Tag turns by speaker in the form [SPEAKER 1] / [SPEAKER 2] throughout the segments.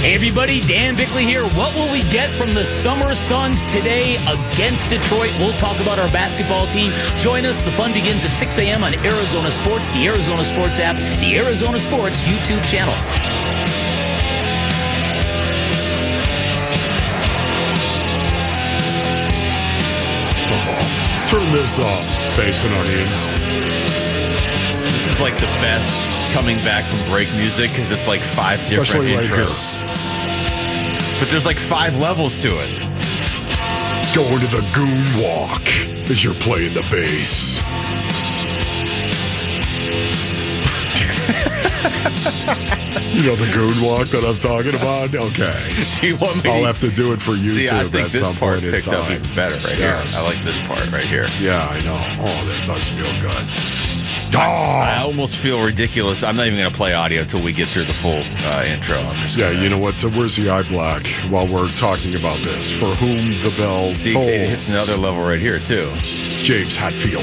[SPEAKER 1] Hey everybody, Dan Bickley here. What will we get from the Summer Suns today against Detroit? We'll talk about our basketball team. Join us. The fun begins at 6 a.m. on Arizona Sports, the Arizona Sports app, the Arizona Sports YouTube channel.
[SPEAKER 2] Turn this off, Basin Onions.
[SPEAKER 3] This is like the best coming back from break music because it's like 5 different
[SPEAKER 2] Especially
[SPEAKER 3] intros.
[SPEAKER 2] Right
[SPEAKER 3] but there's like 5 levels to it.
[SPEAKER 2] Going to the goon walk as you're playing the bass. You know the goon walk that I'm talking about? Okay.
[SPEAKER 3] Do you want me?
[SPEAKER 2] I'll have to do it for YouTube
[SPEAKER 3] See, I think
[SPEAKER 2] at
[SPEAKER 3] this
[SPEAKER 2] some
[SPEAKER 3] part
[SPEAKER 2] point in
[SPEAKER 3] picked up
[SPEAKER 2] time.
[SPEAKER 3] even better right
[SPEAKER 2] Yes.
[SPEAKER 3] here. I like this part right here.
[SPEAKER 2] Yeah, I know. Oh, that does feel good.
[SPEAKER 3] I almost feel ridiculous. I'm not even going to play audio until we get through the full intro. I'm just
[SPEAKER 2] Yeah,
[SPEAKER 3] gonna,
[SPEAKER 2] you know what? So where's the eye black while we're talking about this? For whom the bell
[SPEAKER 3] see,
[SPEAKER 2] tolls.
[SPEAKER 3] it hits another level right here too.
[SPEAKER 2] James Hatfield.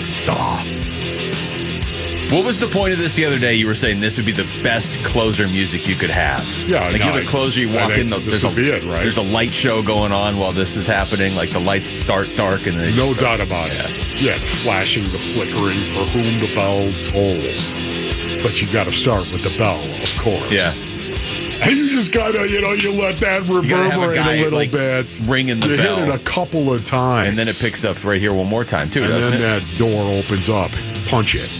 [SPEAKER 3] What was the point of this the other day? You were saying this would be the best closer music you could have.
[SPEAKER 2] Yeah,
[SPEAKER 3] like
[SPEAKER 2] no,
[SPEAKER 3] you're the closer, you walk in.
[SPEAKER 2] this will be it, right?
[SPEAKER 3] There's a light show going on while this is happening. Like the lights start dark and then
[SPEAKER 2] No doubt about it. Yeah, the flashing, the flickering, for whom the bell tolls. But you got to start with the bell, of course.
[SPEAKER 3] Yeah.
[SPEAKER 2] And you just got to, you let that reverberate
[SPEAKER 3] guy,
[SPEAKER 2] a little
[SPEAKER 3] like,
[SPEAKER 2] bit.
[SPEAKER 3] ringing the
[SPEAKER 2] you
[SPEAKER 3] bell.
[SPEAKER 2] hit it a couple of times.
[SPEAKER 3] And then it picks up right here one more time too,
[SPEAKER 2] and
[SPEAKER 3] doesn't
[SPEAKER 2] then
[SPEAKER 3] it?
[SPEAKER 2] that door opens up. Punch it.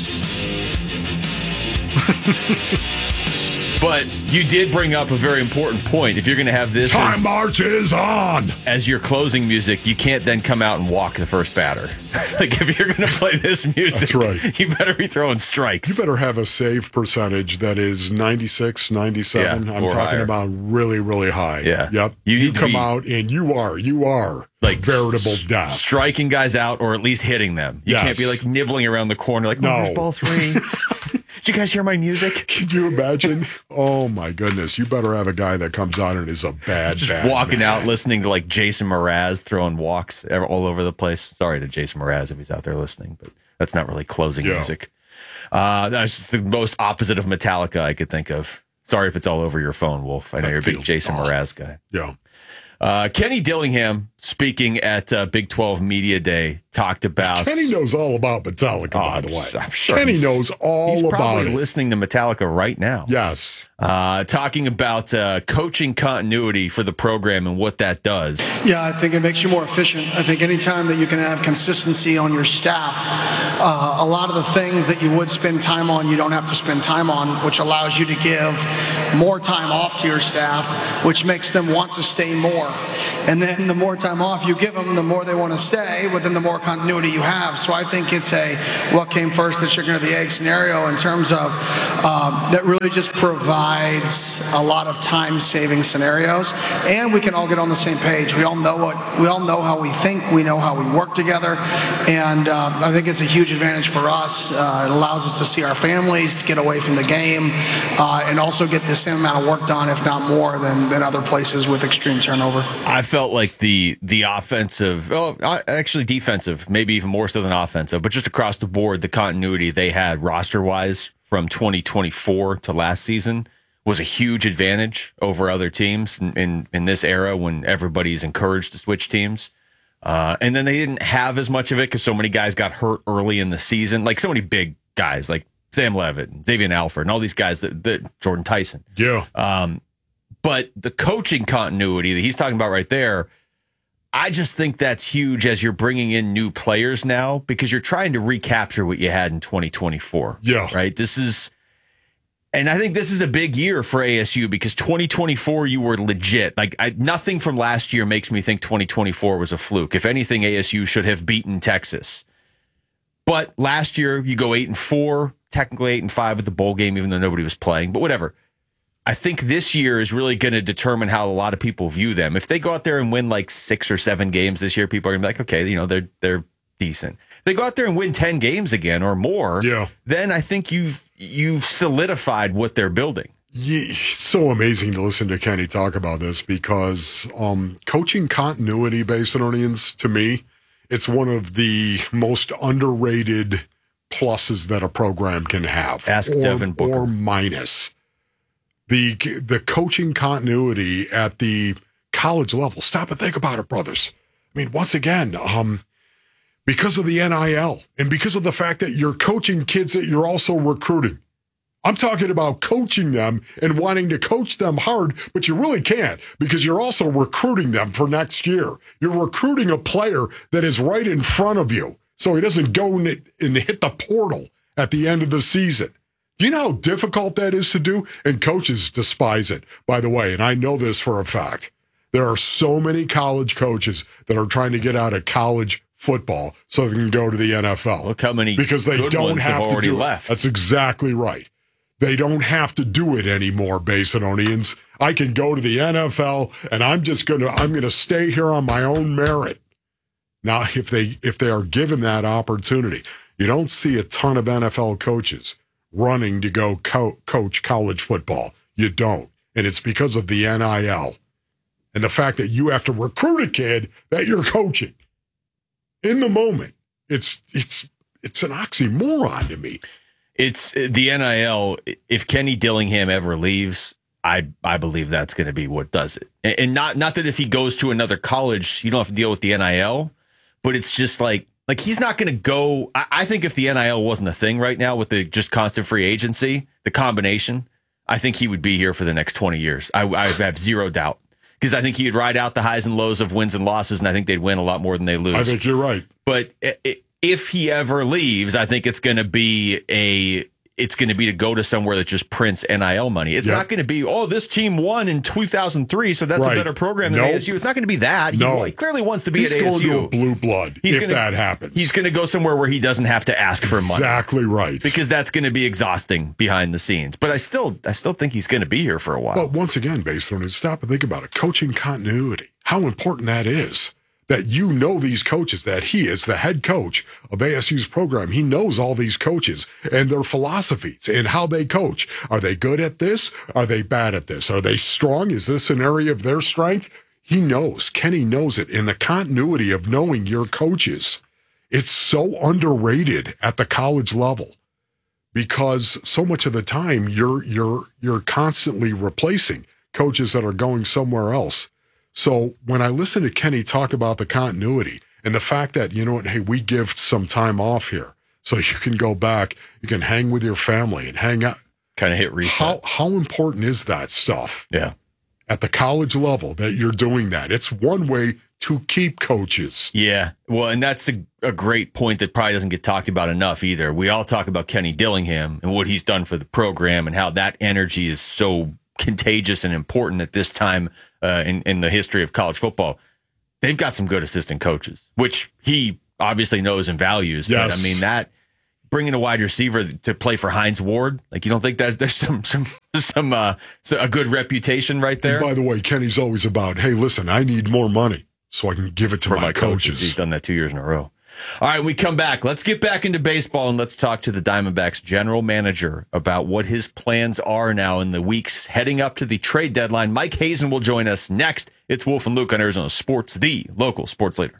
[SPEAKER 3] But you did bring up a very important point. If you're going to have this
[SPEAKER 2] Time marches on.
[SPEAKER 3] as your closing music, you can't then come out and walk the first batter. Like if you're going to play this music,
[SPEAKER 2] That's right.
[SPEAKER 3] you better be throwing strikes.
[SPEAKER 2] You better have a save percentage that is 96, 97.
[SPEAKER 3] Yeah,
[SPEAKER 2] I'm
[SPEAKER 3] or
[SPEAKER 2] talking
[SPEAKER 3] higher.
[SPEAKER 2] about really, really high.
[SPEAKER 3] Yeah.
[SPEAKER 2] Yep.
[SPEAKER 3] You
[SPEAKER 2] You
[SPEAKER 3] need to
[SPEAKER 2] come
[SPEAKER 3] be-
[SPEAKER 2] out and you are
[SPEAKER 3] like
[SPEAKER 2] veritable death.
[SPEAKER 3] striking guys out or at least hitting them. You
[SPEAKER 2] Yes.
[SPEAKER 3] can't be like nibbling around the corner like,
[SPEAKER 2] No.
[SPEAKER 3] oh, there's ball 3. Did you guys hear my music?
[SPEAKER 2] Can you imagine? Oh my goodness! You better have a guy that comes out and is a bad
[SPEAKER 3] Walking
[SPEAKER 2] man.
[SPEAKER 3] out, listening to like Jason Mraz throwing walks all over the place. Sorry to Jason Mraz if he's out there listening, but that's not really closing
[SPEAKER 2] Yeah.
[SPEAKER 3] music. That's just the most opposite of Metallica I could think of. Sorry if it's all over your phone, Wolf. I know you're a big Jason Mraz guy.
[SPEAKER 2] Yeah.
[SPEAKER 3] Kenny Dillingham, speaking at Big 12 Media Day, talked about...
[SPEAKER 2] Kenny knows all about Metallica, by the way.
[SPEAKER 3] I'm sure
[SPEAKER 2] Kenny
[SPEAKER 3] he's-
[SPEAKER 2] knows all
[SPEAKER 3] he's
[SPEAKER 2] about
[SPEAKER 3] probably
[SPEAKER 2] it.
[SPEAKER 3] listening to Metallica right now.
[SPEAKER 2] Yes.
[SPEAKER 3] Talking about coaching continuity for the program and what that does.
[SPEAKER 4] Yeah, I think it makes you more efficient. I think anytime that you can have consistency on your staff, a lot of the things that you would spend time on, you don't have to spend time on, which allows you to give more time off to your staff, which makes them want to stay more. And then the more time off you give them, the more they want to stay, but then the more continuity you have. So I think it's a what came first, the chicken or the egg scenario in terms of that really just provides a lot of time-saving scenarios, and we can all get on the same page. We all know how we think, we know how we work together, and I think it's a huge advantage for us. It allows us to see our families, to get away from the game, and also get the same amount of work done, if not more, than other places with extreme turnover.
[SPEAKER 3] I felt like the offensive, actually defensive, maybe even more so than offensive, but just across the board, the continuity they had roster-wise from 2024 to last season was a huge advantage over other teams in this era when everybody's encouraged to switch teams. And then they didn't have as much of it because so many guys got hurt early in the season, like so many big guys like Sam Levitt and Xavier Alford and all these guys that Jordan Tyson.
[SPEAKER 2] Yeah.
[SPEAKER 3] But the coaching continuity that he's talking about right there, I just think that's huge as you're bringing in new players now because you're trying to recapture what you had in 2024.
[SPEAKER 2] Yeah.
[SPEAKER 3] Right? And I think this is a big year for ASU because 2024, you were legit. Like nothing from last year makes me think 2024 was a fluke. If anything, ASU should have beaten Texas. But last year, you go 8-4, technically 8-5 at the bowl game, even though nobody was playing. But whatever. I think this year is really going to determine how a lot of people view them. If they go out there and win like 6 or 7 games this year, people are going to be like, okay, they're decent. If they go out there and win 10 games again or more, then I think you've solidified what they're building.
[SPEAKER 2] Yeah, so amazing to listen to Kenny talk about this because coaching continuity based on Onions, to me, it's one of the most underrated pluses that a program can have.
[SPEAKER 3] Ask Devin Booker.
[SPEAKER 2] Or minus. the coaching continuity at the college level. Stop and think about it, brothers. I mean, once again, because of the NIL and because of the fact that you're coaching kids that you're also recruiting. I'm talking about coaching them and wanting to coach them hard, but you really can't because you're also recruiting them for next year. You're recruiting a player that is right in front of you so he doesn't go and hit the portal at the end of the season. Do you know how difficult that is to do? And coaches despise it, by the way, and I know this for a fact. There are so many college coaches that are trying to get out of college football so they can go to the NFL.
[SPEAKER 3] Look how many
[SPEAKER 2] because they don't have to do
[SPEAKER 3] left.
[SPEAKER 2] It. That's exactly right. They don't have to do it anymore, Basinonians. I can go to the NFL and I'm going to stay here on my own merit. Now, if they are given that opportunity, you don't see a ton of NFL coaches running to go coach college football. You don't. And it's because of the NIL and the fact that you have to recruit a kid that you're coaching. In the moment, it's an oxymoron to me.
[SPEAKER 3] It's the NIL. If Kenny Dillingham ever leaves, I believe that's going to be what does it. And not that if he goes to another college, you don't have to deal with the NIL, but it's just like he's not going to go. I think if the NIL wasn't a thing right now with the just constant free agency, the combination, I think he would be here for the next 20 years. I have zero doubt. Because I think he'd ride out the highs and lows of wins and losses, and I think they'd win a lot more than they lose.
[SPEAKER 2] I think you're right.
[SPEAKER 3] But if he ever leaves, I think it's going to be to go to somewhere that just prints NIL money. It's not going to be, this team won in 2003, so that's a better program than ASU. It's not going to be that. He clearly wants to be at ASU.
[SPEAKER 2] He's going to a blue blood that happens.
[SPEAKER 3] He's going to go somewhere where he doesn't have to ask for money.
[SPEAKER 2] Exactly right.
[SPEAKER 3] Because that's going to be exhausting behind the scenes. But I still think he's going to be here for a while.
[SPEAKER 2] But once again, based on it, stop and think about it. Coaching continuity, how important that is. That you know these coaches, that he is the head coach of ASU's program. He knows all these coaches and their philosophies and how they coach. Are they good at this? Are they bad at this? Are they strong? Is this an area of their strength? He knows. Kenny knows it. And the continuity of knowing your coaches, it's so underrated at the college level because so much of the time you're constantly replacing coaches that are going somewhere else. So when I listen to Kenny talk about the continuity and the fact that, hey, we give some time off here so you can go back, you can hang with your family and hang out.
[SPEAKER 3] Kind of hit reset.
[SPEAKER 2] How important is that stuff?
[SPEAKER 3] Yeah.
[SPEAKER 2] At the college level that you're doing that. It's one way to keep coaches.
[SPEAKER 3] Yeah. Well, and that's a great point that probably doesn't get talked about enough either. We all talk about Kenny Dillingham and what he's done for the program and how that energy is so contagious and important at this time in the history of college football. They've got some good assistant coaches, which he obviously knows and values.
[SPEAKER 2] Yes.
[SPEAKER 3] But I mean, that bringing a wide receiver to play for Hines Ward, you don't think that there's a good reputation right there?
[SPEAKER 2] And by the way, Kenny's always about, hey, listen, I need more money so I can give it to my coaches.
[SPEAKER 3] He's done that 2 years in a row. All right, we come back. Let's get back into baseball and let's talk to the Diamondbacks general manager about what his plans are now in the weeks heading up to the trade deadline. Mike Hazen will join us next. It's Wolf and Luke on Arizona Sports, the local sports leader.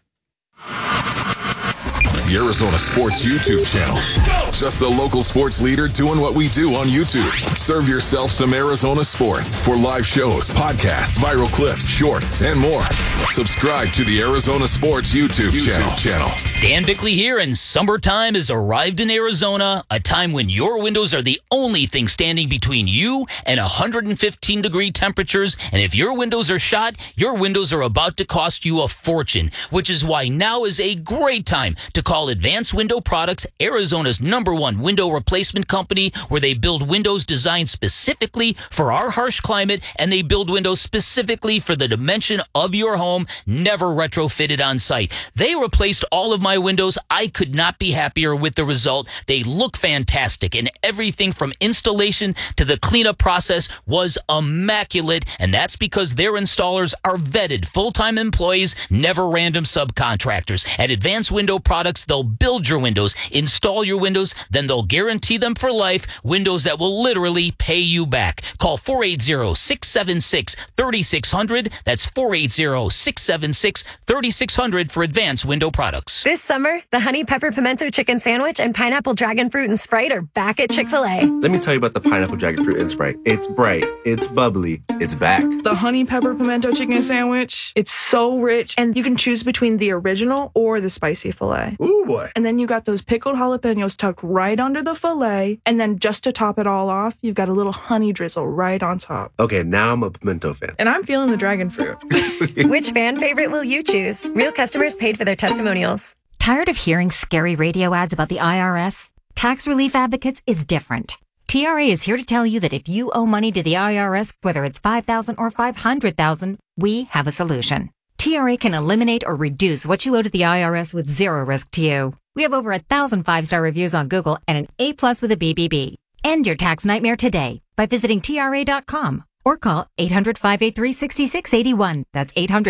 [SPEAKER 5] The Arizona Sports YouTube channel. Just the local sports leader doing what we do on YouTube. Serve yourself some Arizona sports for live shows, podcasts, viral clips, shorts, and more. Subscribe to the Arizona Sports YouTube channel.
[SPEAKER 1] Dan Bickley here, and summertime has arrived in Arizona, a time when your windows are the only thing standing between you and 115-degree temperatures. And if your windows are shot, your windows are about to cost you a fortune, which is why now is a great time to call Advanced Window Products, Arizona's #1 window replacement company, where they build windows designed specifically for our harsh climate, and they build windows specifically for the dimension of your home, never retrofitted on site. They replaced all of my windows. I could not be happier with the result. They look fantastic, and everything from installation to the cleanup process was immaculate, and that's because their installers are vetted full-time employees, never random subcontractors. At Advanced Window Products, they'll build your windows, install your windows, windows, then they'll guarantee them for life, windows that will literally pay you back. Call 480-676-3600. That's 480-676-3600 for advanced window products.
[SPEAKER 6] This summer, the Honey Pepper Pimento Chicken Sandwich and Pineapple Dragon Fruit and Sprite are back at Chick-fil-A.
[SPEAKER 7] Let me tell you about the Pineapple Dragon Fruit and Sprite. It's bright, it's bubbly, it's back.
[SPEAKER 8] The Honey Pepper Pimento Chicken Sandwich, it's so rich, and you can choose between the original or the spicy filet.
[SPEAKER 7] Ooh, boy.
[SPEAKER 8] And then you got those pickled jalapenos tucked right under the filet, and then just to top it all off, you've got a little honey drizzle right on top.
[SPEAKER 7] Okay, now I'm a pimento fan.
[SPEAKER 8] And I'm feeling the dragon fruit.
[SPEAKER 6] Which fan favorite will you choose? Real customers paid for their testimonials.
[SPEAKER 9] Tired of hearing scary radio ads about the IRS? Tax Relief Advocates is different. TRA is here to tell you that if you owe money to the IRS, whether it's $5,000 or $500,000, we have a solution. TRA can eliminate or reduce what you owe to the IRS with zero risk to you. We have over 1,000 5-star reviews on Google and an A+ with a BBB. End your tax nightmare today by visiting TRA.com or call 800-583-6681. That's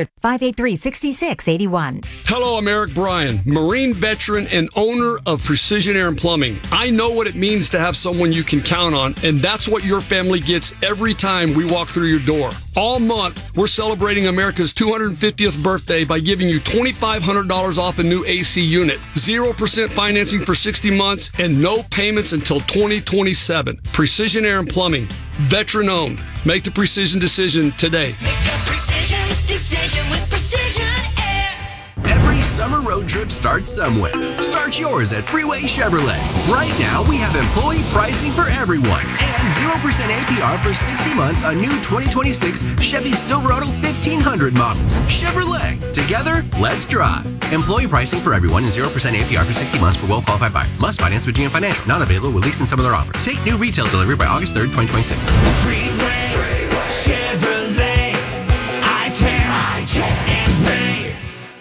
[SPEAKER 9] 800-583-6681.
[SPEAKER 10] Hello, I'm Eric Bryan, Marine veteran and owner of Precision Air and Plumbing. I know what it means to have someone you can count on, and that's what your family gets every time we walk through your door. All month, we're celebrating America's 250th birthday by giving you $2,500 off a new AC unit, 0% financing for 60 months, and no payments until 2027. Precision Air and Plumbing, veteran owned. Make the precision decision today.
[SPEAKER 11] Make the precision decision with Precision Air.
[SPEAKER 12] Every summer road trip starts somewhere. Start yours at Freeway Chevrolet. Right now, we have employee pricing for everyone and 0% APR for 60 months on new 2026 Chevy Silverado 1500 models. Chevrolet. Together, let's drive. Employee pricing for everyone and 0% APR for 60 months for well-qualified buyer. Must finance with GM Financial. Not available with lease and some other offers. Take new retail delivery by August 3rd, 2026.
[SPEAKER 11] Freeway Chevrolet. I-10 and pay.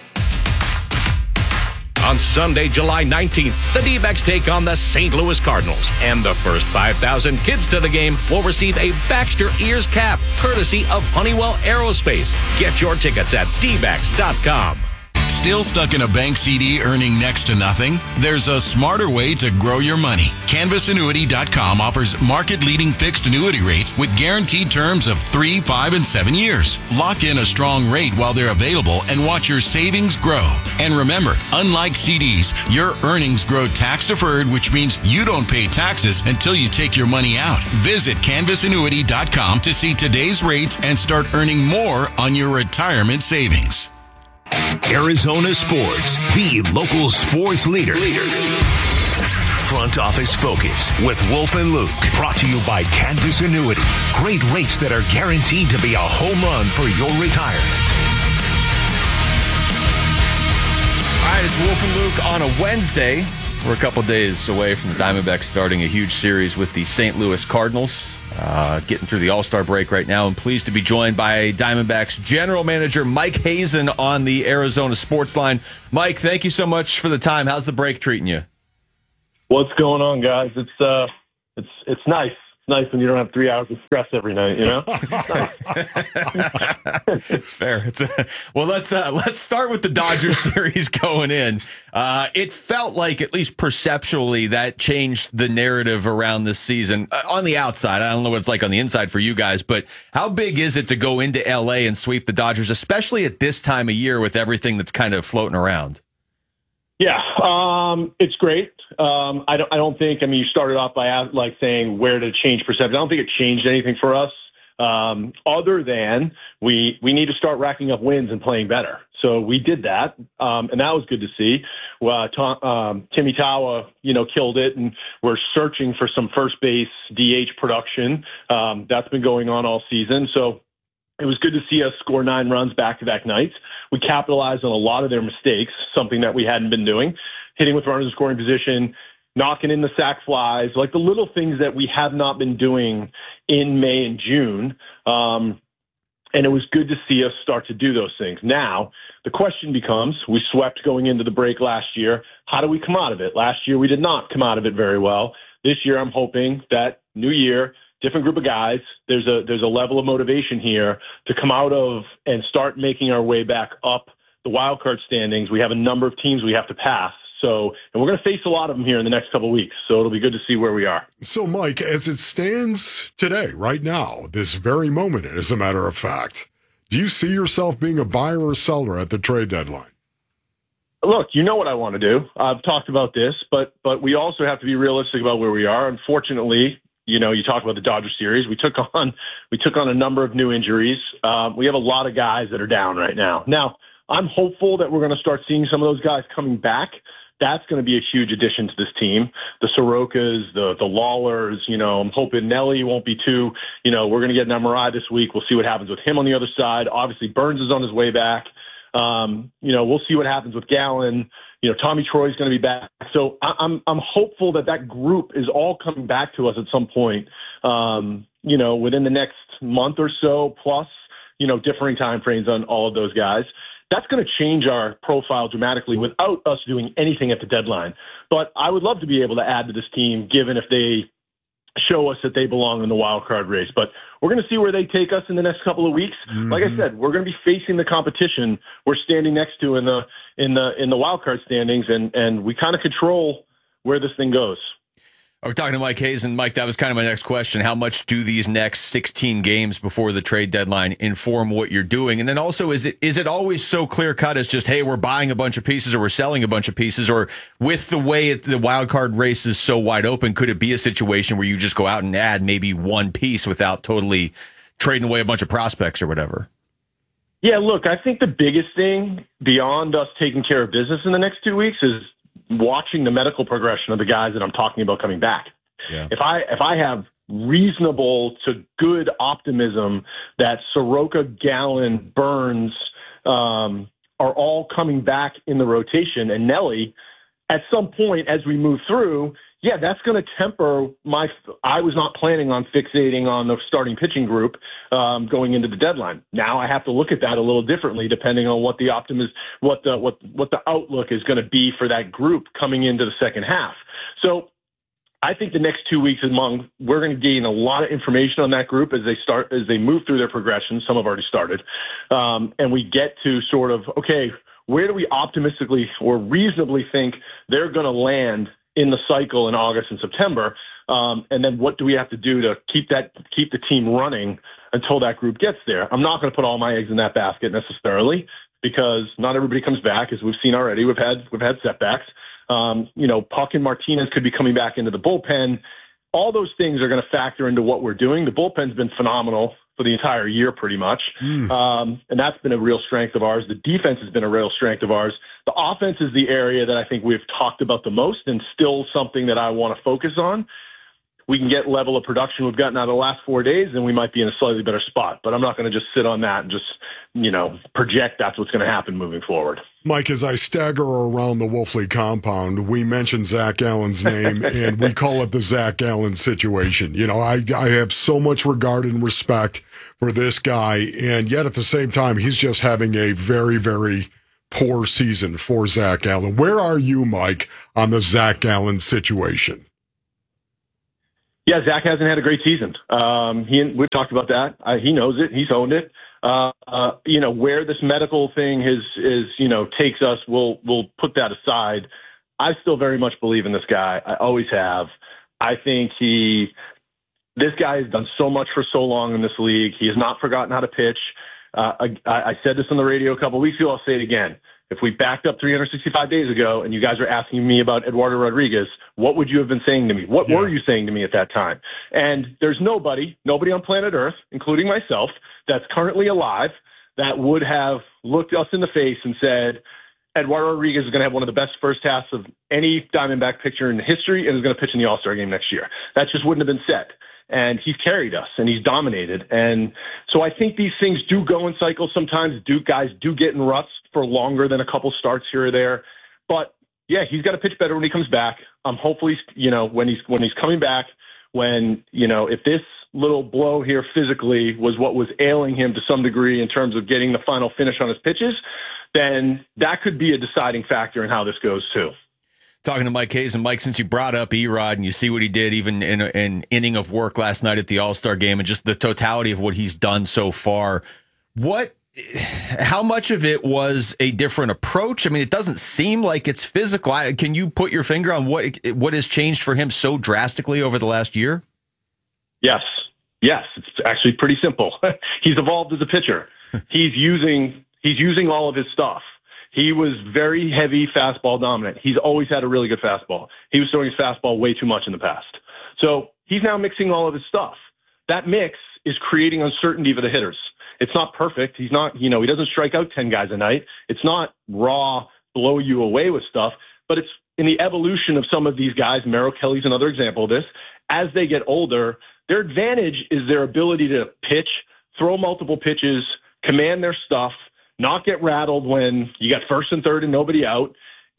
[SPEAKER 13] On Sunday, July 19th, the D-backs take on the St. Louis Cardinals. And the first 5,000 kids to the game will receive a Baxter Ears cap, courtesy of Honeywell Aerospace. Get your tickets at dbacks.com.
[SPEAKER 14] Still stuck in a bank CD earning next to nothing? There's a smarter way to grow your money. CanvasAnnuity.com offers market-leading fixed annuity rates with guaranteed terms of 3, 5, and 7 years. Lock in a strong rate while they're available and watch your savings grow. And remember, unlike CDs, your earnings grow tax-deferred, which means you don't pay taxes until you take your money out. Visit CanvasAnnuity.com to see today's rates and start earning more on your retirement savings.
[SPEAKER 15] Arizona Sports, the local sports leader. Front Office Focus with Wolf and Luke. Brought to you by Canvas Annuity. Great rates that are guaranteed to be a home run for your retirement.
[SPEAKER 3] All right, it's Wolf and Luke on a Wednesday. We're a couple days away from the Diamondbacks starting a huge series with the St. Louis Cardinals. Getting through the All-Star break right now. I'm pleased to be joined by Diamondbacks General Manager Mike Hazen on the Arizona Sports Line. Mike, thank you so much for the time. How's the break treating you?
[SPEAKER 16] What's going on, guys? It's nice. It's nice when you don't have 3 hours of stress every night, you know?
[SPEAKER 3] It's fair. Well, let's start with the Dodgers series going in. It felt like, at least perceptually, that changed the narrative around this season. On the outside, I don't know what it's like on the inside for you guys, but how big is it to go into L.A. and sweep the Dodgers, especially at this time of year with everything that's kind of floating around?
[SPEAKER 16] Yeah, it's great. I don't think. I mean, you started off by saying where to change perception. I don't think it changed anything for us, other than we need to start racking up wins and playing better. So we did that, and that was good to see. Timmy Tawa, killed it, and we're searching for some first base DH production. That's been going on all season. So it was good to see us score 9 runs back-to-back nights. We capitalized on a lot of their mistakes, something that we hadn't been doing, hitting with runners in scoring position, knocking in the sac flies, like the little things that we have not been doing in May and June. And it was good to see us start to do those things. Now, the question becomes, we swept going into the break last year. How do we come out of it? Last year, we did not come out of it very well. This year, I'm hoping that new year, different group of guys, there's a level of motivation here to come out of and start making our way back up the wild card standings. We have a number of teams we have to pass. So, and we're going to face a lot of them here in the next couple of weeks. So it'll be good to see where we are.
[SPEAKER 2] So, Mike, as it stands today, right now, this very moment, as a matter of fact, do you see yourself being a buyer or seller at the trade deadline?
[SPEAKER 16] Look, you know what I want to do. I've talked about this, but we also have to be realistic about where we are. Unfortunately, you talk about the Dodger series. We took on a number of new injuries. We have a lot of guys that are down right now. Now, I'm hopeful that we're going to start seeing some of those guys coming back. That's going to be a huge addition to this team. The Sorokas, the Lawlers, I'm hoping Nelly won't be too, we're going to get an MRI this week. We'll see what happens with him on the other side. Obviously, Burns is on his way back. We'll see what happens with Gallen. Tommy Troy's going to be back. So I'm hopeful that group is all coming back to us at some point, within the next month or so, plus, differing time frames on all of those guys. That's going to change our profile dramatically without us doing anything at the deadline. But I would love to be able to add to this team, given if they show us that they belong in the wild card race. But we're going to see where they take us in the next couple of weeks. Mm-hmm. Like I said, we're going to be facing the competition we're standing next to in the wild card standings, and we kind of control where this thing goes.
[SPEAKER 3] We're talking to Mike Hayes, and Mike, that was kind of my next question. How much do these next 16 games before the trade deadline inform what you're doing? And then also, is it always so clear cut as just, hey, we're buying a bunch of pieces or we're selling a bunch of pieces? Or with the way the wild card race is so wide open, could it be a situation where you just go out and add maybe one piece without totally trading away a bunch of prospects or whatever?
[SPEAKER 16] Yeah, look, I think the biggest thing beyond us taking care of business in the next 2 weeks is watching the medical progression of the guys that I'm talking about coming back. Yeah. If I have reasonable to good optimism that Soroka, Gallen, Burns are all coming back in the rotation, and Nelly, at some point as we move through, yeah, that's going to temper I was not planning on fixating on the starting pitching group going into the deadline. Now I have to look at that a little differently depending on what the what the outlook is going to be for that group coming into the second half. So I think the next 2 weeks we're going to gain a lot of information on that group as they move through their progression. Some have already started, and we get to sort of, okay, where do we optimistically or reasonably think they're going to land in the cycle in August and September, and then what do we have to do to keep the team running until that group gets there? I'm not going to put all my eggs in that basket necessarily, because not everybody comes back, as we've seen already. We've had setbacks. Puck and Martinez could be coming back into the bullpen. All those things are going to factor into what we're doing. The bullpen's been phenomenal for the entire year, pretty much. And that's been a real strength of ours. The defense has been a real strength of ours. The offense is the area that I think we've talked about the most, and still something that I want to focus on. We can get level of production we've gotten out of the last 4 days, and we might be in a slightly better spot. But I'm not going to just sit on that and just, project that's what's going to happen moving forward.
[SPEAKER 2] Mike, as I stagger around the Wolfley compound, we mention Zach Gallen's name, and we call it the Zach Gallen situation. I have so much regard and respect for this guy, and yet at the same time, he's just having a very, very poor season for Zach Gallen. Where are you, Mike, on the Zach Gallen situation?
[SPEAKER 16] Yeah, Zach hasn't had a great season. We've talked about that. He knows it. He's owned it. Where this medical thing is takes us, we'll put that aside. I still very much believe in this guy. I always have. I think this guy has done so much for so long in this league. He has not forgotten how to pitch. I said this on the radio a couple of weeks ago. I'll say it again. If we backed up 365 days ago and you guys were asking me about Eduardo Rodriguez, what would you have been saying to me? What were you saying to me at that time? And there's nobody on planet Earth, including myself, that's currently alive that would have looked us in the face and said, Eduardo Rodriguez is going to have one of the best first halves of any Diamondback pitcher in history and is going to pitch in the All-Star game next year. That just wouldn't have been said. And he's carried us, and he's dominated. And so I think these things do go in cycles. Sometimes guys do get in ruts for longer than a couple starts here or there. But, yeah, he's got to pitch better when he comes back. Hopefully, when he's coming back, if this little blow here physically was what was ailing him to some degree in terms of getting the final finish on his pitches, then that could be a deciding factor in how this goes, too.
[SPEAKER 3] Talking to Mike Hayes, and Mike, since you brought up Erod and you see what he did even in an inning of work last night at the All-Star game and just the totality of what he's done so far, what how much of it was a different approach? I mean, it doesn't seem like it's physical. Can you put your finger on what has changed for him so drastically over the last year?
[SPEAKER 16] Yes, it's actually pretty simple. He's evolved as a pitcher. He's using all of his stuff. He was very heavy fastball dominant. He's always had a really good fastball. He was throwing his fastball way too much in the past. So he's now mixing all of his stuff. That mix is creating uncertainty for the hitters. It's not perfect. He's not, he doesn't strike out 10 guys a night. It's not raw, blow you away with stuff, but it's in the evolution of some of these guys. Merrill Kelly's another example of this. As they get older, their advantage is their ability to pitch, throw multiple pitches, command their stuff, not get rattled when you got first and third and nobody out.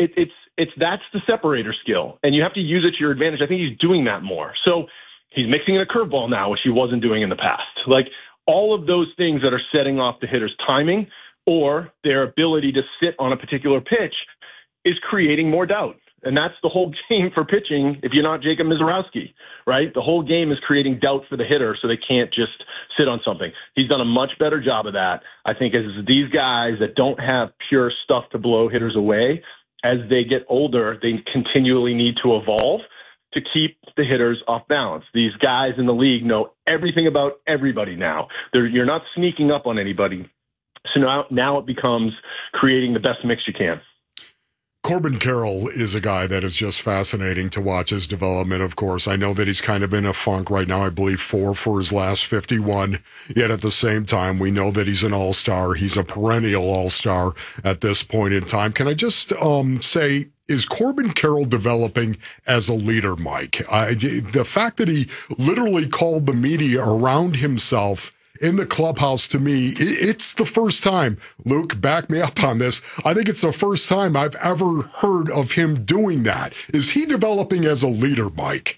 [SPEAKER 16] That's the separator skill, and you have to use it to your advantage. I think he's doing that more. So he's mixing in a curveball now, which he wasn't doing in the past. Like, all of those things that are setting off the hitter's timing or their ability to sit on a particular pitch is creating more doubt. And that's the whole game for pitching if you're not Jacob Mizorowski, right? The whole game is creating doubt for the hitter so they can't just sit on something. He's done a much better job of that. I think as these guys that don't have pure stuff to blow hitters away, as they get older, they continually need to evolve to keep the hitters off balance. These guys in the league know everything about everybody now. You're not sneaking up on anybody. So now it becomes creating the best mix you can.
[SPEAKER 2] Corbin Carroll is a guy that is just fascinating to watch his development, of course. I know that he's kind of in a funk right now. I believe 4 for his last 51. Yet at the same time, we know that he's an all-star. He's a perennial all-star at this point in time. Can I just say, is Corbin Carroll developing as a leader, Mike? The fact that he literally called the media around himself in the clubhouse, to me, it's the first time, Luke, back me up on this, I think it's the first time I've ever heard of him doing that. Is he developing as a leader, Mike?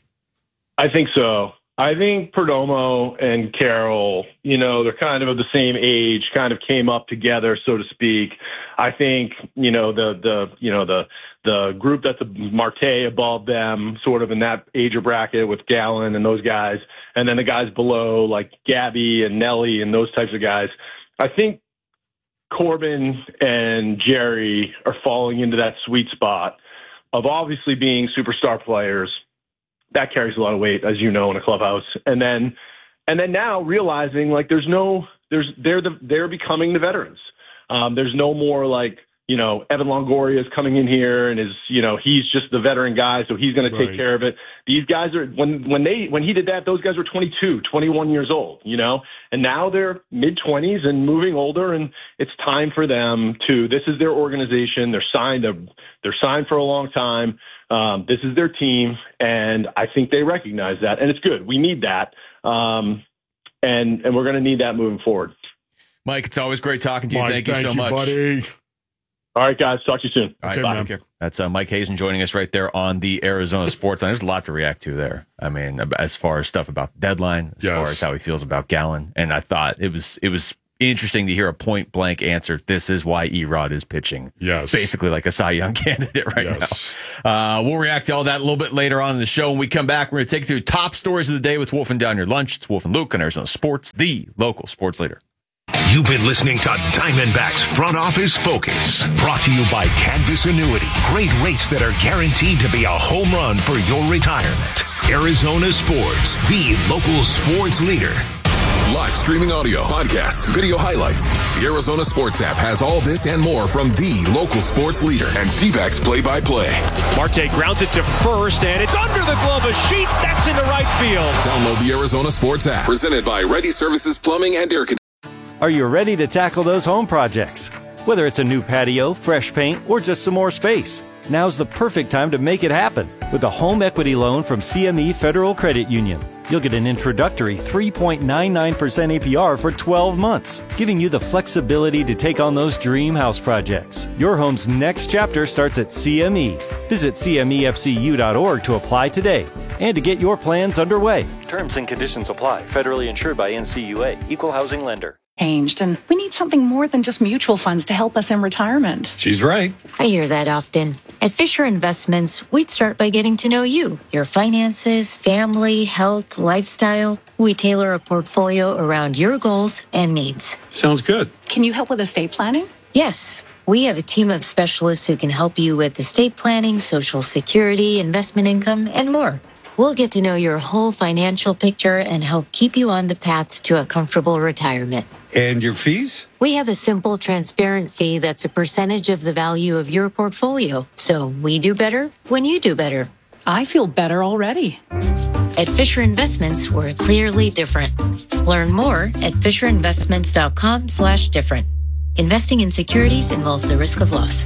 [SPEAKER 16] I think so. I think Perdomo and Carroll, they're kind of the same age, kind of came up together, so to speak. I think, the group that's Marte above them, sort of in that age bracket with Gallen and those guys, and then the guys below like Gabby and Nelly and those types of guys. I think Corbin and Jerry are falling into that sweet spot of obviously being superstar players. That carries a lot of weight, as you know, in a clubhouse. And then now realizing like they're becoming the veterans. There's no more like, Evan Longoria is coming in here and he's just the veteran guy, so he's going to take care of it. These guys are, when he did that, those guys were 22, 21 years old, and now they're mid-20s and moving older, and it's time for them this is their organization. They're signed for a long time. This is their team, and I think they recognize that, and it's good. We need that, and we're going to need that moving forward.
[SPEAKER 3] Mike, it's always great talking to you.
[SPEAKER 2] Mike,
[SPEAKER 3] thank you so much,
[SPEAKER 2] buddy.
[SPEAKER 16] All right, guys. Talk to you soon.
[SPEAKER 3] All right, bye. Take care. That's Mike Hazen joining us right there on the Arizona Sports Line. There's a lot to react to there. I mean, as far as stuff about the deadline, as far as how he feels about Gallen, and I thought it was interesting to hear a point blank answer. This is why Erod is pitching.
[SPEAKER 2] Yes,
[SPEAKER 3] basically like a Cy Young candidate right now. We'll react to all that a little bit later on in the show. When we come back, we're going to take you through top stories of the day with Wolf and Down Your Lunch. It's Wolf and Luke on Arizona Sports, the local sports leader.
[SPEAKER 15] You've been listening to Diamondbacks Front Office Focus, brought to you by Canvas Annuity. Great rates that are guaranteed to be a home run for your retirement. Arizona Sports, the local sports leader.
[SPEAKER 5] Live streaming audio, podcasts, video highlights. The Arizona Sports app has all this and more from the local sports leader and D-backs play-by-play.
[SPEAKER 17] Marte grounds it to first, and it's under the glove of Sheets. That's into right field.
[SPEAKER 5] Download the Arizona Sports app, presented by Ready Services Plumbing and Air Conditioning.
[SPEAKER 18] Are you ready to tackle those home projects? Whether it's a new patio, fresh paint, or just some more space, now's the perfect time to make it happen with a home equity loan from CME Federal Credit Union. You'll get an introductory 3.99% APR for 12 months, giving you the flexibility to take on those dream house projects. Your home's next chapter starts at CME. Visit CMEFCU.org to apply today and to get your plans underway. Terms and conditions apply. Federally insured by NCUA. Equal housing lender.
[SPEAKER 19] changed, and we need something more than just mutual funds to help us in retirement.
[SPEAKER 20] She's right.
[SPEAKER 21] I hear that often. At Fisher Investments, we'd start by getting to know you, your finances, family, health, lifestyle. We tailor a portfolio around your goals and needs.
[SPEAKER 20] Sounds good.
[SPEAKER 19] Can you help with estate planning?
[SPEAKER 21] Yes. We have a team of specialists who can help you with estate planning, Social Security, investment income, and more. We'll get to know your whole financial picture and help keep you on the path to a comfortable retirement.
[SPEAKER 20] And your fees?
[SPEAKER 21] We have a simple, transparent fee that's a percentage of the value of your portfolio. So we do better when you do better.
[SPEAKER 19] I feel better already.
[SPEAKER 21] At Fisher Investments, we're clearly different. Learn more at fisherinvestments.com/different. Investing in securities involves the risk of loss.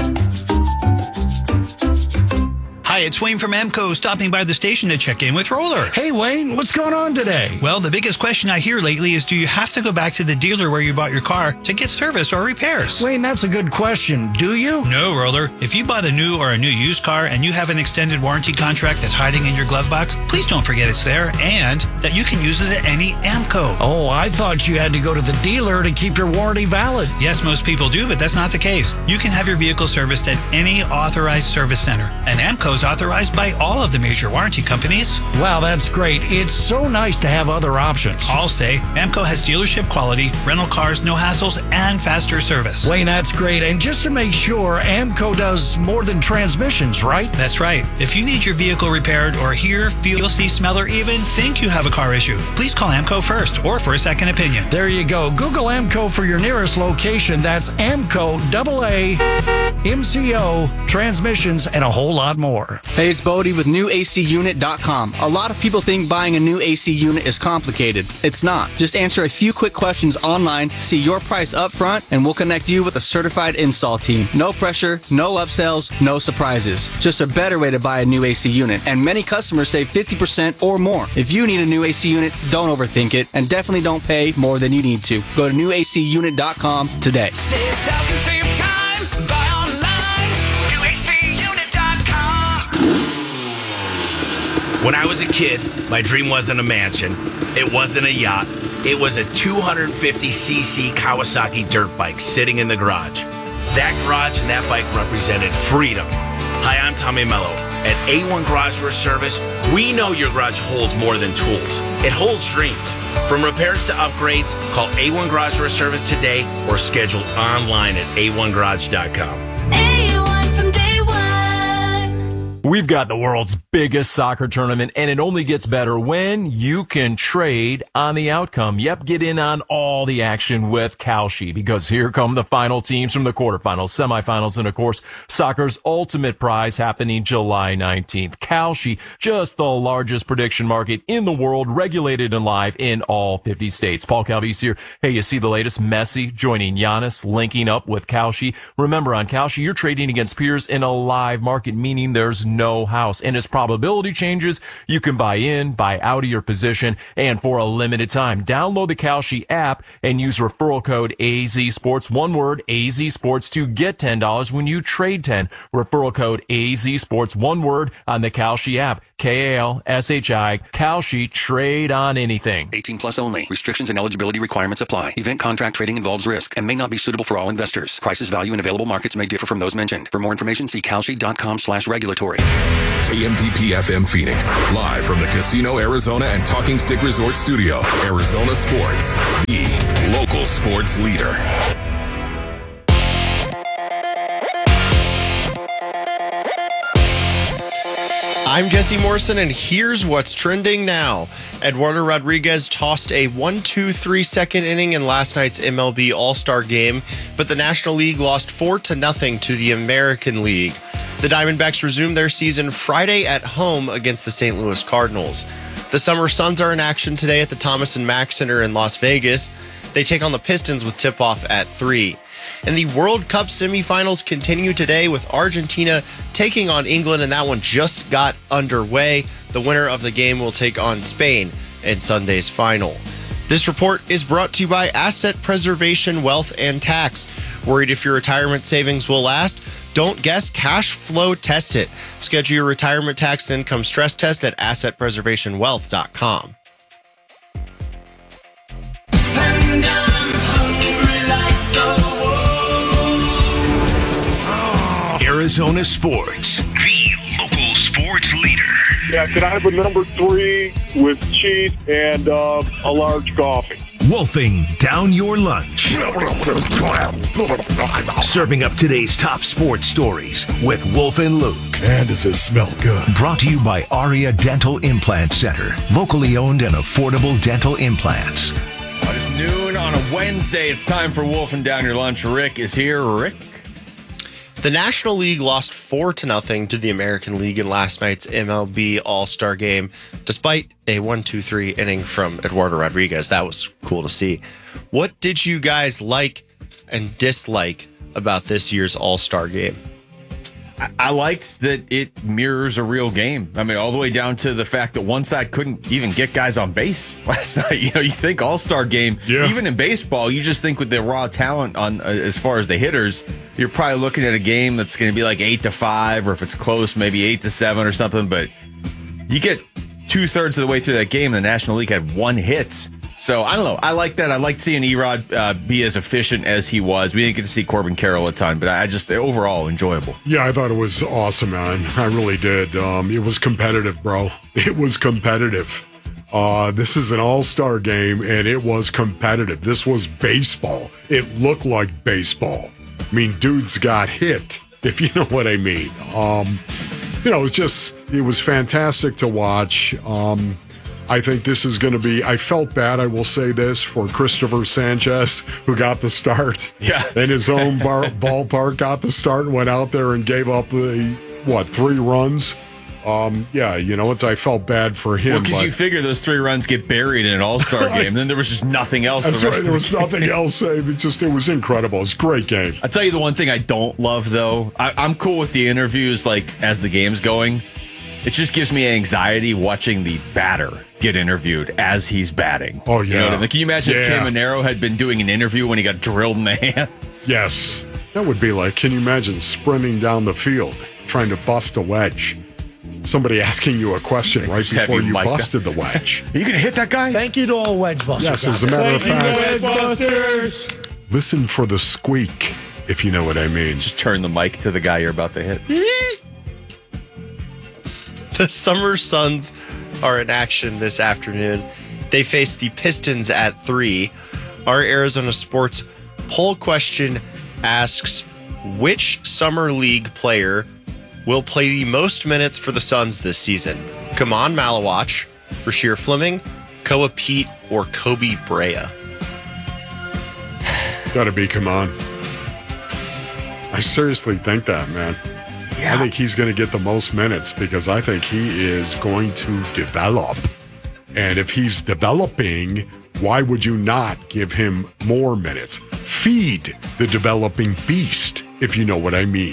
[SPEAKER 22] Hi, it's Wayne from AMCO, stopping by the station to check in with Roller.
[SPEAKER 23] Hey, Wayne, what's going on today?
[SPEAKER 22] Well, the biggest question I hear lately is, do you have to go back to the dealer where you bought your car to get service or repairs?
[SPEAKER 23] Wayne, that's a good question. Do you?
[SPEAKER 22] No, Roller. If you bought a new or a new used car and you have an extended warranty contract that's hiding in your glove box, please don't forget it's there and that you can use it at any AMCO.
[SPEAKER 23] Oh, I thought you had to go to the dealer to keep your warranty valid.
[SPEAKER 22] Yes, most people do, but that's not the case. You can have your vehicle serviced at any authorized service center, and AMCO is authorized by all of the major warranty companies.
[SPEAKER 23] Wow, that's great. It's so nice to have other options.
[SPEAKER 22] I'll say AMCO has dealership quality, rental cars, no hassles, and faster service.
[SPEAKER 23] Wayne, that's great. And just to make sure, AMCO does more than transmissions, right?
[SPEAKER 22] That's right. If you need your vehicle repaired or hear, feel, see, smell, or even think you have a car issue, please call AMCO first or for a second opinion.
[SPEAKER 23] There you go. Google AMCO for your nearest location. That's AMCO, AA, MCO, transmissions, and a whole lot more.
[SPEAKER 24] Hey, it's Bodie with NewACUnit.com. A lot of people think buying a new AC unit is complicated. It's not. Just answer a few quick questions online, see your price up front, and we'll connect you with a certified install team. No pressure, no upsells, no surprises. Just a better way to buy a new AC unit. And many customers save 50% or more. If you need a new AC unit, don't overthink it, and definitely don't pay more than you need to. Go to NewACUnit.com today.
[SPEAKER 11] Save thousands, save time. Buy online. NewACUnit.com.
[SPEAKER 25] When I was a kid, my dream wasn't a mansion. It wasn't a yacht. It was a 250cc Kawasaki dirt bike sitting in the garage. That garage and that bike represented freedom. Hi, I'm Tommy Mello. At A1 Garage Door Service, we know your garage holds more than tools. It holds dreams. From repairs to upgrades, call A1 Garage Door Service today or schedule online at a1garage.com.
[SPEAKER 11] A1 from day one.
[SPEAKER 3] We've got the world's biggest soccer tournament, and it only gets better when you can trade on the outcome. Yep, get in on all the action with Kalshi, because here come the final teams from the quarterfinals, semifinals, and of course, soccer's ultimate prize happening July 19th. Kalshi, just the largest prediction market in the world, regulated and live in all 50 states. Paul Calvise here. Hey, you see the latest? Messi joining Giannis, linking up with Kalshi. Remember, on Kalshi, you're trading against peers in a live market, meaning there's no house. And as probability changes, you can buy in, buy out of your position, and for a limited time. Download the Kalshi app and use referral code AZSports, one word, AZSports, to get $10 when you trade 10. Referral code AZSports, one word, on the Kalshi app. Kalshi, Kalshi, trade on anything.
[SPEAKER 26] 18 plus only. Restrictions and eligibility requirements apply. Event contract trading involves risk and may not be suitable for all investors. Prices, value, and available markets may differ from those mentioned. For more information, see kalshi.com/regulatory.
[SPEAKER 5] KMVP FM Phoenix, live from the Casino Arizona and Talking Stick Resort Studio. Arizona Sports, the local sports leader.
[SPEAKER 27] I'm Jesse Morrison, and here's what's trending now. Eduardo Rodriguez tossed a 1-2-3 second inning in last night's MLB All-Star game, but the National League lost 4-0 to the American League. The Diamondbacks resumed their season Friday at home against the St. Louis Cardinals. The Summer Suns are in action today at the Thomas & Mack Center in Las Vegas. They take on the Pistons with tip-off at 3. And the World Cup semifinals continue today with Argentina taking on England, and that one just got underway. The winner of the game will take on Spain in Sunday's final. This report is brought to you by Asset Preservation Wealth and Tax. Worried if your retirement savings will last? Don't guess, cash flow test it. Schedule your retirement tax and income stress test at assetpreservationwealth.com.
[SPEAKER 11] And I'm hungry.
[SPEAKER 15] Arizona Sports, the local sports leader.
[SPEAKER 1] Yeah, could I have a number 3 with cheese and a large coffee?
[SPEAKER 15] Wolfing down your lunch. Serving up today's top sports stories with Wolf and Luke.
[SPEAKER 2] And does it smell good?
[SPEAKER 15] Brought to you by Aria Dental Implant Center. Locally owned and affordable dental implants.
[SPEAKER 3] It's noon on a Wednesday. It's time for Wolfing Down Your Lunch. Rick is here. Rick?
[SPEAKER 27] The National League lost 4-0 to the American League in last night's MLB All-Star Game, despite a 1-2-3 inning from Eduardo Rodriguez. That was cool to see. What did you guys like and dislike about this year's All-Star Game?
[SPEAKER 3] I liked that it mirrors a real game. I mean, all the way down to the fact that one side couldn't even get guys on base last night. You know, you think All-Star game, even in baseball, you just think with the raw talent on as far as the hitters, you're probably looking at a game that's going to be like 8-5, or if it's close, maybe 8-7 or something. But you get 2/3 of the way through that game, and the National League had 1 hit. So, I don't know. I like that. I liked seeing Erod be as efficient as he was. We didn't get to see Corbin Carroll a ton, but I just, overall, enjoyable.
[SPEAKER 2] Yeah, I thought it was awesome, man. I really did. It was competitive, bro. It was competitive. This is an all-star game, and it was competitive. This was baseball. It looked like baseball. I mean, dudes got hit, if you know what I mean. You know, it was fantastic to watch. I think this is going to be, I felt bad, I will say this, for Christopher Sanchez, who got the start.
[SPEAKER 3] Yeah.
[SPEAKER 2] In his own ballpark, got the start and went out there and gave up 3 runs. Yeah, you know, I felt bad for him.
[SPEAKER 3] Well, because you figure those 3 runs get buried in an all-star game, and then there was just nothing else.
[SPEAKER 2] That's right, there was nothing else. It was incredible. It was a great game.
[SPEAKER 3] I'll tell you the one thing I don't love, though. I'm cool with the interviews, like, as the game's going. It just gives me anxiety watching the batter get interviewed as he's batting.
[SPEAKER 2] Oh, yeah.
[SPEAKER 3] You know what I mean? Can you imagine if Caminero had been doing an interview when he got drilled in the hands?
[SPEAKER 2] Yes. That would be like, can you imagine sprinting down the field trying to bust a wedge? Somebody asking you a question right before you busted the wedge.
[SPEAKER 3] Are you going to hit that guy?
[SPEAKER 4] Thank you to all wedge busters.
[SPEAKER 2] Yes, as a matter of fact.
[SPEAKER 4] Wedge busters.
[SPEAKER 2] Listen for the squeak, if you know what I mean.
[SPEAKER 3] Just turn the mic to the guy you're about to hit.
[SPEAKER 27] The Summer Suns are in action this afternoon. They face the Pistons at 3. Our Arizona Sports poll question asks, which Summer League player will play the most minutes for the Suns this season? Kaman Malawach, Rasheer Fleming, Koa Pete, or Kobe Brea?
[SPEAKER 2] Gotta be Kaman. I seriously think that, man. Yeah. I think he's going to get the most minutes because I think he is going to develop. And if he's developing, why would you not give him more minutes? Feed the developing beast, if you know what I mean.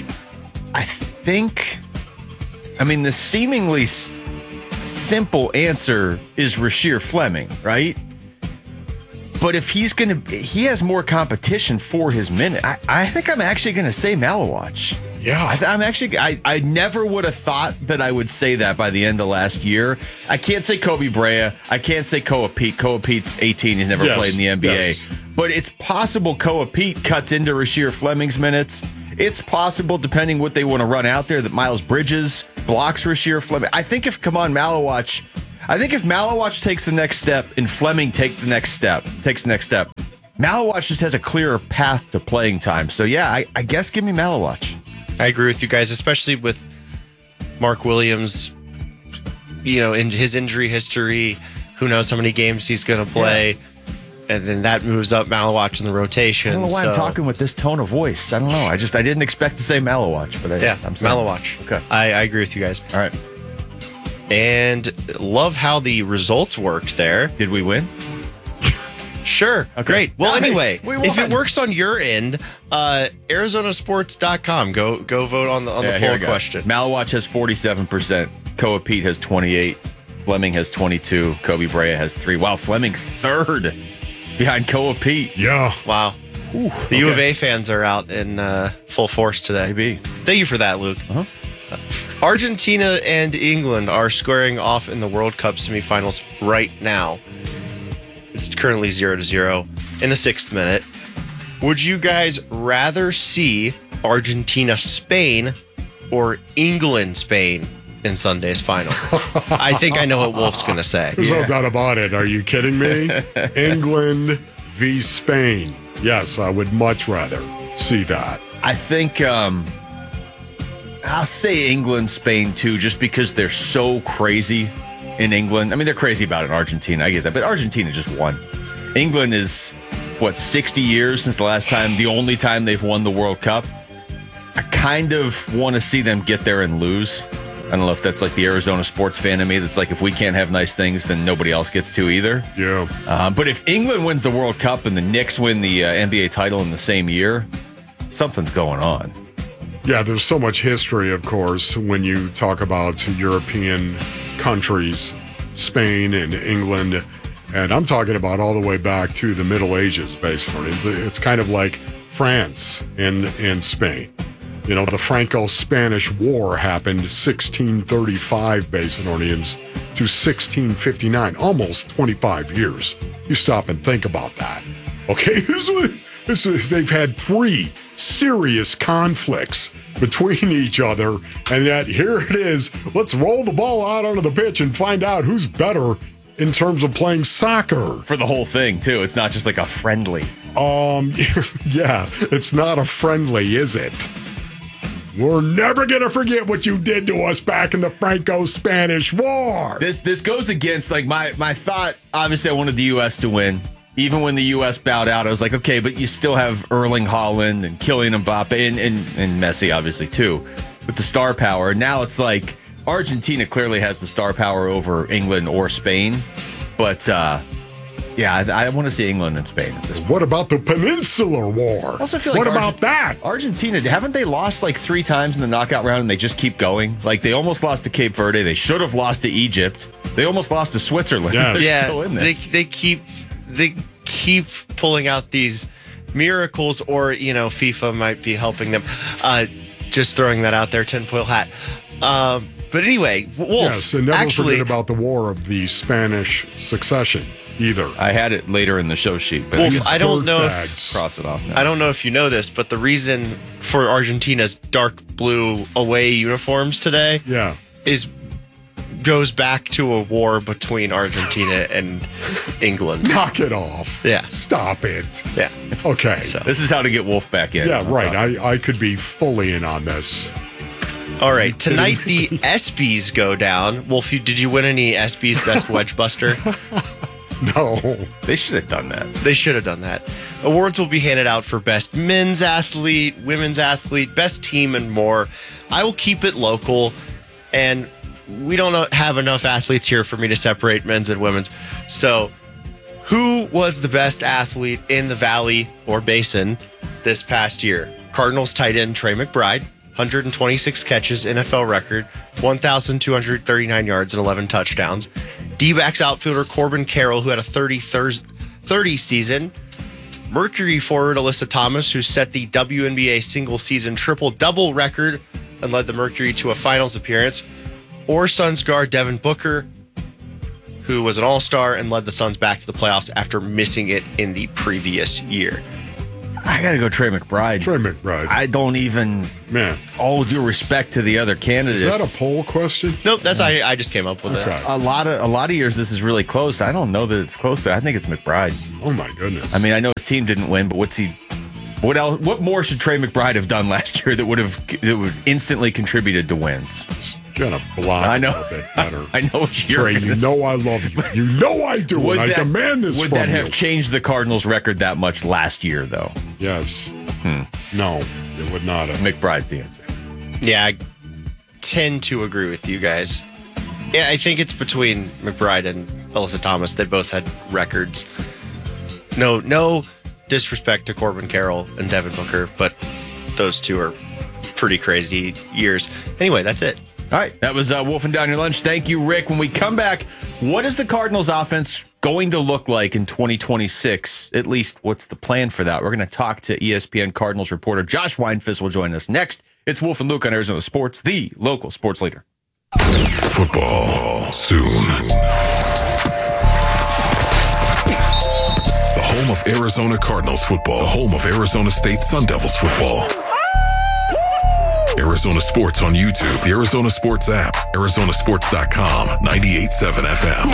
[SPEAKER 3] The seemingly simple answer is Rasheer Fleming, right? But if he has more competition for his minute, I think I'm actually going to say Malawach.
[SPEAKER 2] Yeah.
[SPEAKER 3] I never would have thought that I would say that by the end of last year. I can't say Kobe Brea. I can't say Koa Pete. Koa Pete's 18. He's never played in the NBA. Yes. But it's possible Koa Pete cuts into Rasheer Fleming's minutes. It's possible, depending what they want to run out there, that Miles Bridges blocks Rasheer Fleming. I think if Malawach takes the next step and Fleming takes the next step, Malawach just has a clearer path to playing time. So, yeah, I guess give me Malawach.
[SPEAKER 27] I agree with you guys, especially with Mark Williams, you know, in his injury history. Who knows how many games he's going to play. Yeah. And then that moves up Malawach in the rotation.
[SPEAKER 3] I don't know why I'm talking with this tone of voice. I don't know. I didn't expect to say Malawach. But I'm saying
[SPEAKER 27] Malawach.
[SPEAKER 3] Okay.
[SPEAKER 27] I agree with you guys.
[SPEAKER 3] All right.
[SPEAKER 27] And love how the results worked there.
[SPEAKER 3] Did we win?
[SPEAKER 27] Sure. Okay. Great. Well,
[SPEAKER 3] nice.
[SPEAKER 27] Anyway, if it works on your end, Arizonasports.com. Go vote on the poll question.
[SPEAKER 3] Malawach has 47%. Koa Pete has 28%. Fleming has 22%. Kobe Brea has 3%. Wow, Fleming's third behind Koa Pete.
[SPEAKER 2] Yeah.
[SPEAKER 27] Wow.
[SPEAKER 3] Ooh,
[SPEAKER 27] the U of A fans are out in full force today.
[SPEAKER 3] Maybe.
[SPEAKER 27] Thank you for that, Luke.
[SPEAKER 3] Uh-huh.
[SPEAKER 27] Argentina and England are squaring off in the World Cup semifinals right now. It's currently 0-0 in the 6th minute. Would you guys rather see Argentina-Spain or England, Spain in Sunday's final? I think I know what Wolf's going to say.
[SPEAKER 2] There's no doubt about it. Are you kidding me? England v. Spain. Yes, I would much rather see that.
[SPEAKER 3] I think I'll say England, Spain too, just because they're so crazy in England. I mean, they're crazy about it in Argentina. I get that. But Argentina just won. England is, 60 years since the last time, the only time they've won the World Cup. I kind of want to see them get there and lose. I don't know if that's like the Arizona sports fan in me that's like, if we can't have nice things, then nobody else gets to either.
[SPEAKER 2] Yeah.
[SPEAKER 3] But if England wins the World Cup and the Knicks win the NBA title in the same year, something's going on.
[SPEAKER 2] Yeah, there's so much history, of course, when you talk about European countries, Spain and England. And I'm talking about all the way back to the Middle Ages, basically. It's kind of like France and Spain. You know, the Franco-Spanish War happened 1635, Basinonians, to 1659, almost 25 years. You stop and think about that. Okay, they've had 3 serious conflicts between each other, and yet here it is. Let's roll the ball out onto the pitch and find out who's better in terms of playing soccer.
[SPEAKER 3] For the whole thing, too. It's not just like a friendly.
[SPEAKER 2] Yeah, it's not a friendly, is it? We're never going to forget what you did to us back in the Franco-Spanish War.
[SPEAKER 3] This goes against, like, my thought. Obviously, I wanted the U.S. to win. Even when the U.S. bowed out, I was like, okay, but you still have Erling Haaland and Kylian Mbappe and Messi, obviously, too, with the star power. Now it's like Argentina clearly has the star power over England or Spain. But, yeah, I want to see England and Spain at this point.
[SPEAKER 2] What about the Peninsular War?
[SPEAKER 3] I also feel like
[SPEAKER 2] what about that?
[SPEAKER 3] Argentina, haven't they lost like 3 times in the knockout round and they just keep going? Like they almost lost to Cape Verde. They should have lost to Egypt. They almost lost to Switzerland.
[SPEAKER 2] Yes.
[SPEAKER 3] They're still in this.
[SPEAKER 27] They keep pulling out these miracles, or, you know, FIFA might be helping them. Just throwing that out there, tinfoil hat. But anyway, Wolf,
[SPEAKER 2] yes, and never forget about the War of the Spanish Succession either.
[SPEAKER 3] I had it later in the show sheet, but
[SPEAKER 27] Wolf, I don't know if
[SPEAKER 3] cross it off now.
[SPEAKER 27] I don't know if you know this, but the reason for Argentina's dark blue away uniforms today, goes back to a war between Argentina and England.
[SPEAKER 2] Knock it off.
[SPEAKER 27] Yeah.
[SPEAKER 2] Stop it.
[SPEAKER 27] Yeah.
[SPEAKER 2] Okay.
[SPEAKER 27] So
[SPEAKER 3] this is how to get Wolf back in.
[SPEAKER 2] Yeah, right. I could be fully in on this.
[SPEAKER 27] All right. Tonight, the ESPYs go down. Wolf, did you win any ESPYs Best Wedge Buster?
[SPEAKER 2] No.
[SPEAKER 3] They should have done that.
[SPEAKER 27] They should have done that. Awards will be handed out for Best Men's Athlete, Women's Athlete, Best Team, and more. I will keep it local, and we don't have enough athletes here for me to separate men's and women's. So, who was the best athlete in the Valley or Basin this past year? Cardinals tight end Trey McBride, 126 catches, NFL record, 1,239 yards and 11 touchdowns. D-backs outfielder Corbin Carroll, who had a 30 season. Mercury forward Alyssa Thomas, who set the WNBA single-season triple-double record and led the Mercury to a finals appearance. Or Suns guard Devin Booker, who was an all-star and led the Suns back to the playoffs after missing it in the previous year.
[SPEAKER 3] I got to go Trey McBride.
[SPEAKER 2] Trey McBride.
[SPEAKER 3] I don't even, all due respect to the other candidates.
[SPEAKER 2] Is that a poll question?
[SPEAKER 27] Nope, that's I just came up with it.
[SPEAKER 3] A lot of years this is really close. I don't know that it's close. I think it's McBride.
[SPEAKER 2] Oh my goodness.
[SPEAKER 3] I mean, I know his team didn't win, but what else? What more should Trey McBride have done last year that would instantly contributed to wins?
[SPEAKER 2] Gonna block
[SPEAKER 3] I know.
[SPEAKER 2] a little bit better.
[SPEAKER 3] I know
[SPEAKER 2] Trey, you know I love you. You know I do, and I demand this
[SPEAKER 3] Would
[SPEAKER 2] from
[SPEAKER 3] that have
[SPEAKER 2] you.
[SPEAKER 3] changed the Cardinals' record that much last year, though?
[SPEAKER 2] Yes. No, it would not have.
[SPEAKER 3] McBride's the answer.
[SPEAKER 27] Yeah, I tend to agree with you guys. Yeah, I think it's between McBride and Alyssa Thomas. They both had records. No disrespect to Corbin Carroll and Devin Booker, but those two are pretty crazy years. Anyway, that's it.
[SPEAKER 3] All right, that was Wolfing Down Your Lunch. Thank you, Rick. When we come back, what is the Cardinals' offense going to look like in 2026? At least, what's the plan for that? We're going to talk to ESPN Cardinals reporter Josh Weinfuss will join us next. It's Wolf and Luke on Arizona Sports, the local sports leader.
[SPEAKER 5] Football soon. The home of Arizona Cardinals football. The home of Arizona State Sun Devils football. Arizona Sports on YouTube, the Arizona Sports app, ArizonaSports.com, 98.7 FM.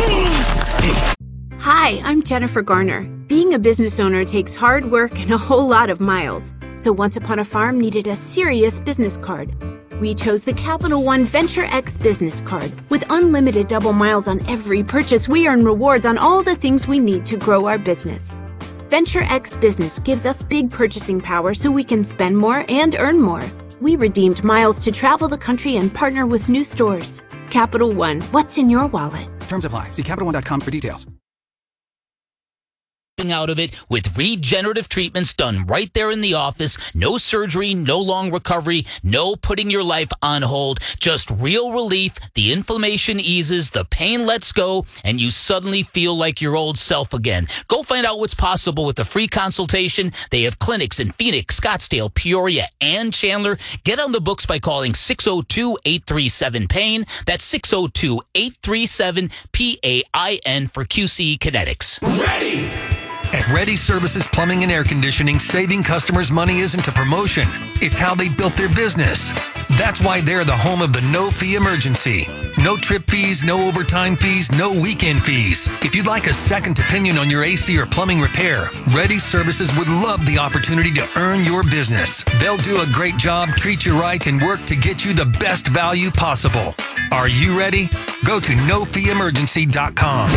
[SPEAKER 6] Hi, I'm Jennifer Garner. Being a business owner takes hard work and a whole lot of miles. So Once Upon a Farm needed a serious business card. We chose the Capital One Venture X business card. With unlimited double miles on every purchase, we earn rewards on all the things we need to grow our business. Venture X Business gives us big purchasing power so we can spend more and earn more. We redeemed miles to travel the country and partner with new stores. Capital One, what's in your wallet?
[SPEAKER 7] Terms apply. See CapitalOne.com for details.
[SPEAKER 8] Out of it with regenerative treatments done right there in the office. No surgery, no long recovery, no putting your life on hold. Just real relief. The inflammation eases, the pain lets go, and you suddenly feel like your old self again. Go find out what's possible with a free consultation. They have clinics in Phoenix, Scottsdale, Peoria, and Chandler. Get on the books by calling 602-837-PAIN. That's 602-837-PAIN for QC Kinetics.
[SPEAKER 9] Ready! At Ready Services Plumbing and Air Conditioning, saving customers money isn't a promotion. It's how they built their business. That's why they're the home of the no-fee emergency. No trip fees, no overtime fees, no weekend fees. If you'd like a second opinion on your AC or plumbing repair, Ready Services would love the opportunity to earn your business. They'll do a great job, treat you right, and work to get you the best value possible. Are you ready? Go to nofeeemergency.com.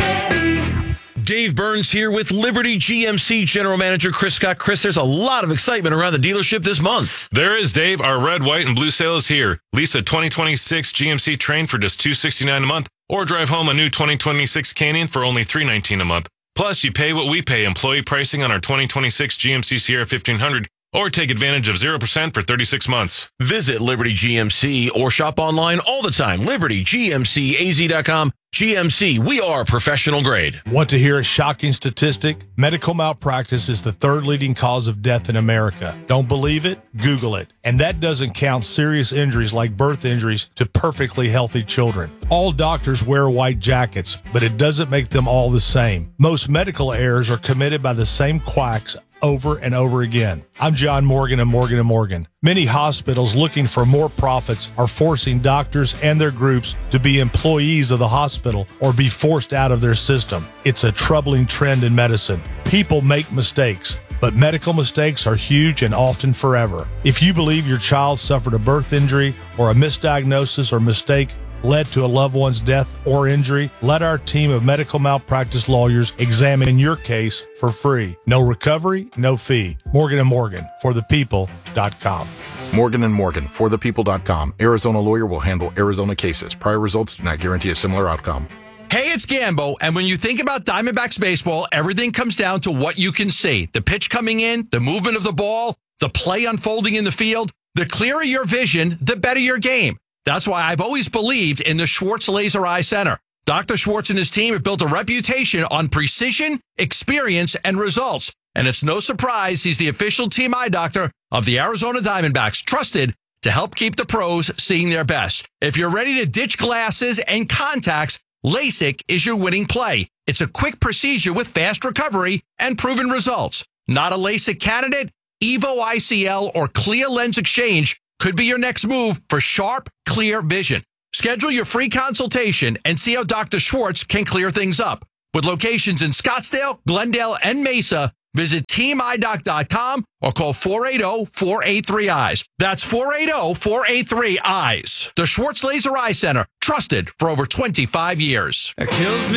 [SPEAKER 10] Dave Burns here with Liberty GMC General Manager Chris Scott. Chris, there's a lot of excitement around the dealership this month.
[SPEAKER 12] There is, Dave. Our red, white, and blue sale is here. Lease a 2026 GMC Train for just $269 a month, or drive home a new 2026 Canyon for only $319 a month. Plus, you pay what we pay, employee pricing on our 2026 GMC Sierra 1500, or take advantage of 0% for 36 months.
[SPEAKER 10] Visit Liberty GMC or shop online all the time. LibertyGMCAZ.com. GMC, we are professional grade.
[SPEAKER 20] Want to hear a shocking statistic? Medical malpractice is the third leading cause of death in America. Don't believe it? Google it. And that doesn't count serious injuries like birth injuries to perfectly healthy children. All doctors wear white jackets, but it doesn't make them all the same. Most medical errors are committed by the same quacks over and over again. I'm John Morgan of Morgan & Morgan. Many hospitals looking for more profits are forcing doctors and their groups to be employees of the hospital or be forced out of their system. It's a troubling trend in medicine. People make mistakes, but medical mistakes are huge and often forever. If you believe your child suffered a birth injury or a misdiagnosis or mistake led to a loved one's death or injury, let our team of medical malpractice lawyers examine your case for free. No recovery, no fee. Morgan & Morgan, forthepeople.com.
[SPEAKER 28] Morgan & Morgan, forthepeople.com. Arizona lawyer will handle Arizona cases. Prior results do not guarantee a similar outcome.
[SPEAKER 29] Hey, it's Gambo, and when you think about Diamondbacks baseball, everything comes down to what you can see. The pitch coming in, the movement of the ball, the play unfolding in the field. The clearer your vision, the better your game. That's why I've always believed in the Schwartz Laser Eye Center. Dr. Schwartz and his team have built a reputation on precision, experience, and results. And it's no surprise he's the official team eye doctor of the Arizona Diamondbacks, trusted to help keep the pros seeing their best. If you're ready to ditch glasses and contacts, LASIK is your winning play. It's a quick procedure with fast recovery and proven results. Not a LASIK candidate? Evo ICL or Clear Lens Exchange could be your next move for sharp, clear vision. Schedule your free consultation and see how Dr. Schwartz can clear things up. With locations in Scottsdale, Glendale, and Mesa, visit teamidoc.com or call 480-483-EYES. That's 480-483-EYES. The Schwartz Laser Eye Center, trusted for over 25 years.
[SPEAKER 30] It kills me